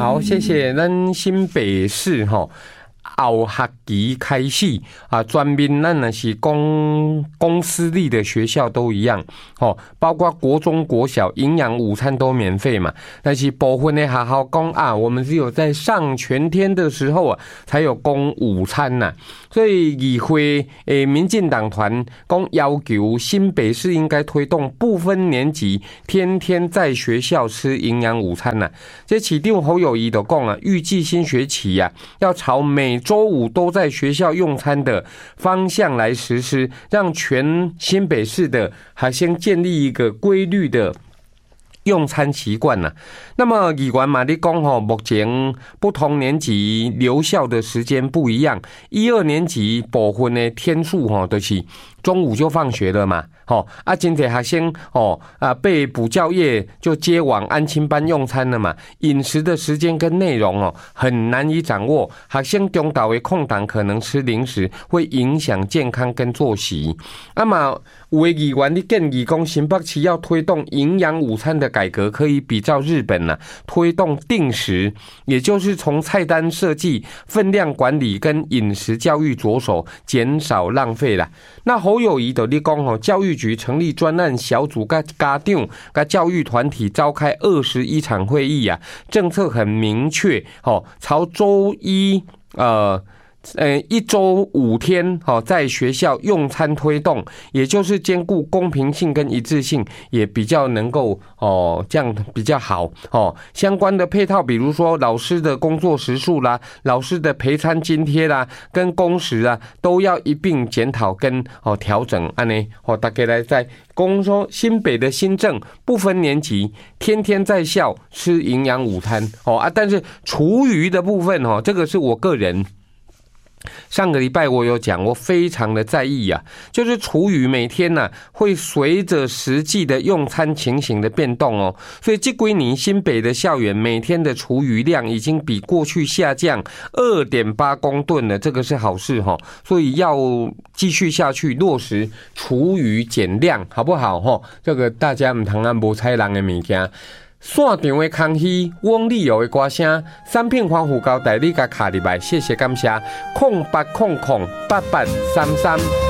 好，谢谢。咱新北市后学期开始啊，全面咱那是公私立的学校都一样包括国中国小营养午餐都免费嘛。但是部分的学校讲啊，我们只有在上全天的时候啊才有供午餐呐。所以议会民进党团讲要求新北市应该推动不分年级天天在学校吃营养午餐呐。这市长侯友宜就讲啊，预计新学期啊要朝每周五都在学校用餐的方向来实施，让全新北市的还先建立一个规律的用餐习惯呐。那么议员嘛，你讲目前不同年级留校的时间不一样，1、2年级部分的天数就是中午就放学了嘛，真侪学生被补教业就接往安亲班用餐了嘛，饮食的时间跟内容很难以掌握，学生中昼的空档可能吃零食，会影响健康跟作息。嘛有的议员你建议讲新北市要推动营养午餐的改革，可以比照日本推动定时，也就是从菜单设计、分量管理跟饮食教育着手，减少浪费啦。那侯友宜就你讲教育局成立专案小组，跟家长、跟教育团体召开21场会议啊，政策很明确朝周一1周5天在学校用餐推动，也就是兼顾公平性跟一致性，也比较能够这样比较好相关的配套，比如说老师的工作时数啦、老师的陪餐津贴啦、跟工时啊，都要一并检讨跟调整。安尼大家来在讲说新北的新政不分年级，天天在校吃营养午餐但是厨余的部分这个是我个人。上个礼拜我有讲，我非常的在意啊，就是厨余每天会随着实际的用餐情形的变动所以这几年新北的校园每天的厨余量已经比过去下降 2.8 公吨了，这个是好事所以要继续下去落实厨余减量，好不好这个大家不能没菜人的物件。线上的空虚，翁立友的歌声，产品防腐胶带你甲卡入来，谢谢感谢，08008833。